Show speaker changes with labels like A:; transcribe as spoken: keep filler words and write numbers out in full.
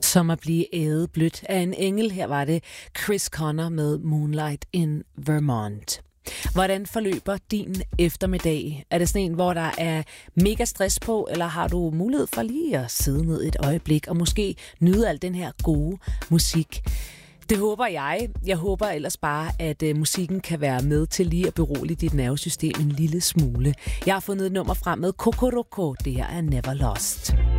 A: Som at blive ædet blødt af en engel. Her var det Chris Connor med Moonlight in Vermont. Hvordan forløber din eftermiddag? Er det sådan en, hvor der er mega stress på, eller har du mulighed for lige at sidde ned et øjeblik og måske nyde al den her gode musik? Det håber jeg. Jeg håber ellers bare, at uh, musikken kan være med til lige at berolige dit nervesystem en lille smule. Jeg har fundet et nummer frem med Kokoroko. Det her er Never Lost.